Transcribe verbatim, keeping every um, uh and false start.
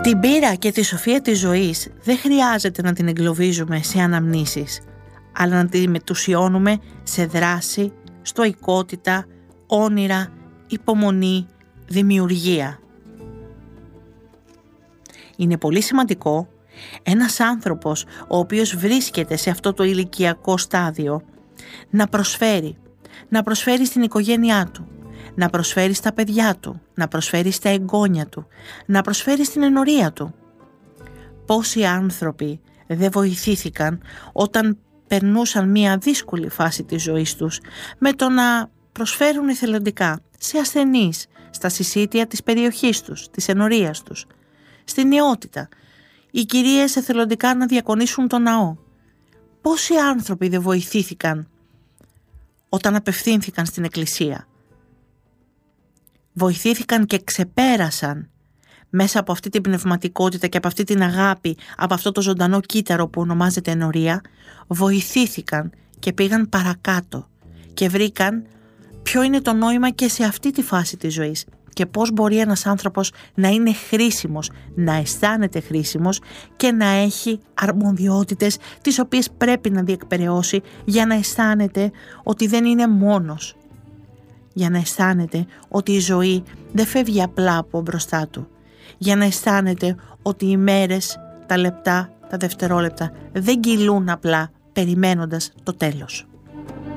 Την πείρα και τη σοφία της ζωής δεν χρειάζεται να την εγκλωβίζουμε σε αναμνήσεις, αλλά να την μετουσιώνουμε σε δράση, στοικότητα, όνειρα, υπομονή, δημιουργία. Είναι πολύ σημαντικό ένας άνθρωπος ο οποίος βρίσκεται σε αυτό το ηλικιακό στάδιο να προσφέρει, να προσφέρει στην οικογένειά του, να προσφέρει στα παιδιά του, να προσφέρει στα εγγόνια του, να προσφέρει στην ενορία του. Πόσοι άνθρωποι δεν βοηθήθηκαν όταν περνούσαν μια δύσκολη φάση της ζωής τους με το να προσφέρουν εθελοντικά σε ασθενείς, στα συσίτια της περιοχής τους, της ενορίας τους, στη νεότητα, οι κυρίες εθελοντικά να διακονήσουν το ναό. Πόσοι άνθρωποι δεν βοηθήθηκαν όταν απευθύνθηκαν στην εκκλησία. Βοηθήθηκαν και ξεπέρασαν μέσα από αυτή την πνευματικότητα και από αυτή την αγάπη, από αυτό το ζωντανό κύτταρο που ονομάζεται ενορία, βοηθήθηκαν και πήγαν παρακάτω και βρήκαν ποιο είναι το νόημα και σε αυτή τη φάση της ζωής και πώς μπορεί ένας άνθρωπος να είναι χρήσιμος, να αισθάνεται χρήσιμος και να έχει αρμοδιότητες τις οποίες πρέπει να διεκπεραιώσει για να αισθάνεται ότι δεν είναι μόνος, για να αισθάνεται ότι η ζωή δεν φεύγει απλά από μπροστά του, για να αισθάνεται ότι οι μέρες, τα λεπτά, τα δευτερόλεπτα δεν κυλούν απλά περιμένοντας το τέλος.